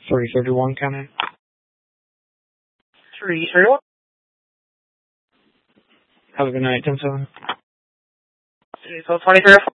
331 coming. 331. Have a good night, 10-7. 23.